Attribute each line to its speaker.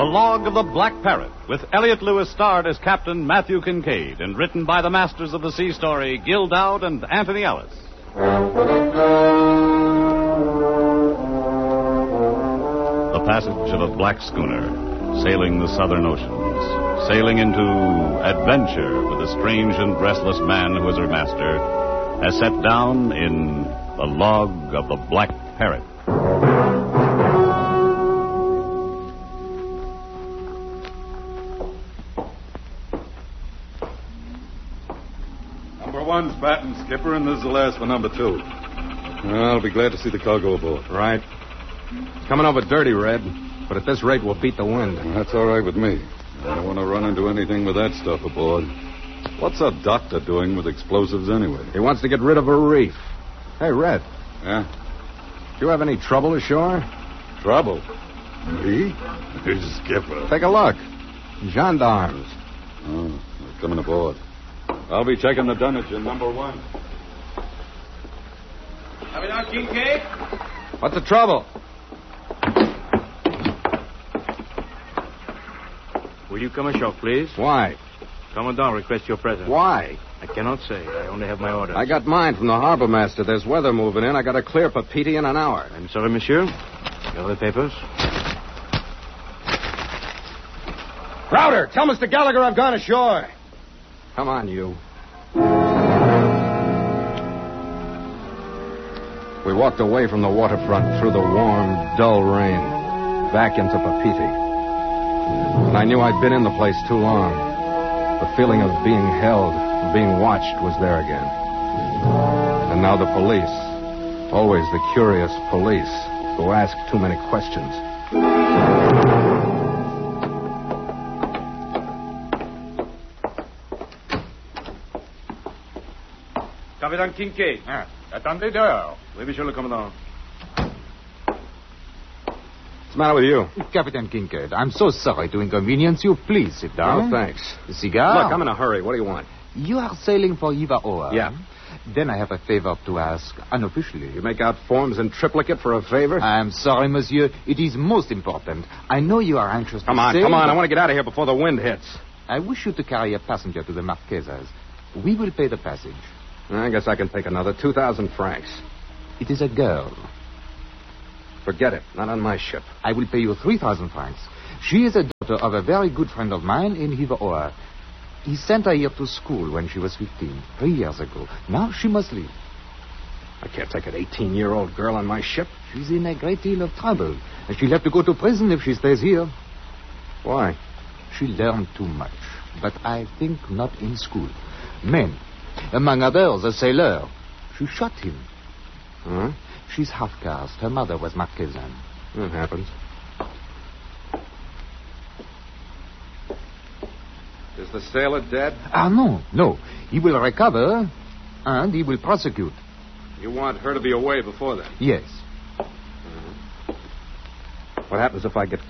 Speaker 1: The Log of the Black Parrot, with Elliot Lewis starred as Captain Matthew Kincaid and written by the masters of the sea story, Gil Dowd and Anthony Ellis. The passage of a black schooner, sailing the southern oceans, sailing into adventure with a strange and restless man who is her master, as set down in The Log of the Black Parrot.
Speaker 2: Number one's batting, Skipper, and this is the last for number two. I'll be glad to see the cargo aboard.
Speaker 3: Right. It's coming over dirty, Red, but at this rate we'll beat the wind.
Speaker 2: That's all right with me. I don't want to run into anything with that stuff aboard. What's a doctor doing with explosives anyway?
Speaker 3: He wants to get rid of a reef. Hey, Red.
Speaker 2: Yeah?
Speaker 3: Do you have any trouble ashore?
Speaker 2: Trouble? Me? Skipper.
Speaker 3: Take a look. Gendarmes.
Speaker 2: Oh, they're coming aboard. I'll be checking the dunnage in number one.
Speaker 4: Captain Kincaid?
Speaker 3: What's the trouble?
Speaker 4: Will you come ashore, please?
Speaker 3: Why?
Speaker 4: Commandant requests your presence.
Speaker 3: Why?
Speaker 4: I cannot say. I only have my orders.
Speaker 3: I got mine from the harbor master. There's weather moving in. I got to clear Papeete in an hour.
Speaker 4: I'm sorry, monsieur. You have the papers?
Speaker 3: Crowder, tell Mr. Gallagher I've gone ashore. Come on, you. We walked away from the waterfront through the warm, dull rain, back into Papeete. And I knew I'd been in the place too long. The feeling of being held, being watched was there again. And now the police, always the curious police, who ask too many questions.
Speaker 4: Captain Kincaid. Attendez dehors. Oui, monsieur le commandant.
Speaker 3: What's the matter with you?
Speaker 5: Captain Kincaid, I'm so sorry to inconvenience you. Please sit down.
Speaker 3: Oh, thanks.
Speaker 5: A cigar?
Speaker 3: Look, I'm in a hurry. What do you want?
Speaker 5: You are sailing for Ivaoa.
Speaker 3: Yeah.
Speaker 5: Then I have a favor to ask, unofficially.
Speaker 3: You make out forms in triplicate for a favor?
Speaker 5: I'm sorry, monsieur. It is most important. I know you are anxious
Speaker 3: Come
Speaker 5: to
Speaker 3: on,
Speaker 5: sail,
Speaker 3: come on.
Speaker 5: but
Speaker 3: I want to get out of here before the wind hits.
Speaker 5: I wish you to carry a passenger to the Marquesas. We will pay the passage.
Speaker 3: I guess I can take another 2,000 francs.
Speaker 5: It is a girl.
Speaker 3: Forget it. Not on my ship.
Speaker 5: I will pay you 3,000 francs. She is a daughter of a very good friend of mine in Hivaoa. He sent her here to school when she was 15, 3 years ago. Now she must leave.
Speaker 3: I can't take an 18-year-old girl on my ship.
Speaker 5: She's in a great deal of trouble. And she'll have to go to prison if she stays here.
Speaker 3: Why?
Speaker 5: She learned too much. But I think not in school. Men. Among others, a sailor. She shot him.
Speaker 3: Huh?
Speaker 5: She's half-caste. Her mother was Marquesan.
Speaker 3: That happens. Is the sailor dead?
Speaker 5: No. He will recover, and he will prosecute.
Speaker 3: You want her to be away before then?
Speaker 5: Yes.
Speaker 3: What happens if I get